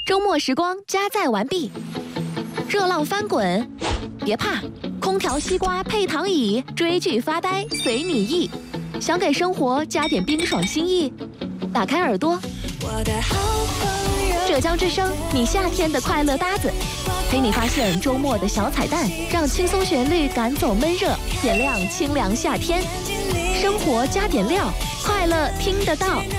周末时光加载完毕，热浪翻滚，别怕，空调、西瓜配躺椅，追剧发呆随你意。想给生活加点冰爽心意，打开耳朵，浙江之声，你夏天的快乐搭子，陪你发现周末的小彩蛋，让轻松旋律赶走闷热，点亮清凉夏天。生活加点料，快乐听得到。